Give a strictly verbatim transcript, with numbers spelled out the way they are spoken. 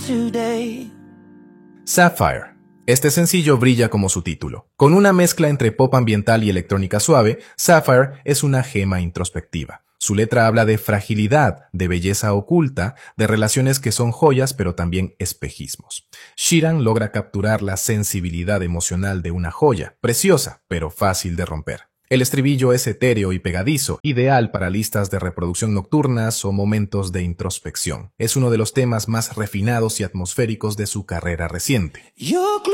today. Sapphire. Este sencillo brilla como su título. Con una mezcla entre pop ambiental y electrónica suave, Sapphire es una gema introspectiva. Su letra habla de fragilidad, de belleza oculta, de relaciones que son joyas pero también espejismos. Sheeran logra capturar la sensibilidad emocional de una joya, preciosa pero fácil de romper. El estribillo es etéreo y pegadizo, ideal para listas de reproducción nocturnas o momentos de introspección. Es uno de los temas más refinados y atmosféricos de su carrera reciente. You're